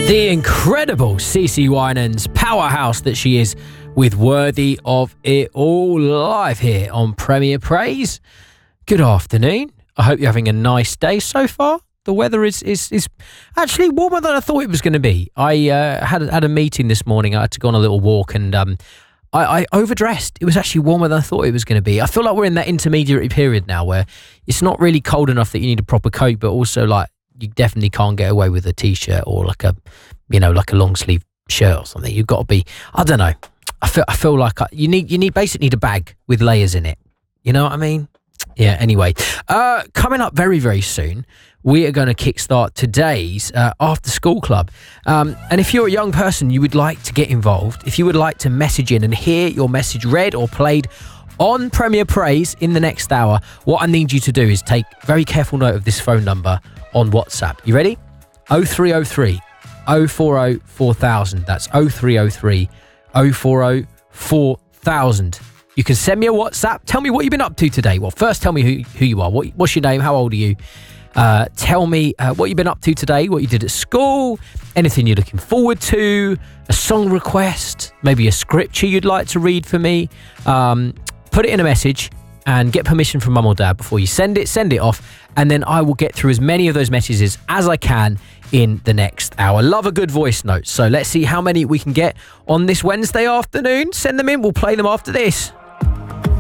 The incredible CeCe Winans, powerhouse that she is, with Worthy of It All, live here on Premier Praise. Good afternoon. I hope you're having a nice day so far. The weather is actually warmer than I thought it was going to be. I had a meeting this morning. I had to go on a little walk and I overdressed. It was actually warmer than I thought it was going to be. I feel like we're in that intermediary period now where it's not really cold enough that you need a proper coat, but also like you definitely can't get away with a t-shirt or like a long sleeve shirt or something. You've got to be, I don't know. I feel like you basically need a bag with layers in it. You know what I mean? Yeah, anyway. Coming up very, very soon, we are going to kickstart today's after school club. And if you're a young person, you would like to get involved, if you would like to message in and hear your message read or played on Premier Praise in the next hour, what I need you to do is take very careful note of this phone number on WhatsApp. You ready? 0303 040 4000. That's 0303 040 4000. You can send me a WhatsApp. Tell me what you've been up to today. Well, first tell me who you are. What's your name? How old are you? Tell me what you've been up to today, what you did at school, anything you're looking forward to, a song request, maybe a scripture you'd like to read for me. Put it in a message and get permission from mum or dad before you send it off, and then I will get through as many of those messages as I can in the next hour. Love a good voice note, so let's see how many we can get on this Wednesday afternoon. Send them in, we'll play them after this.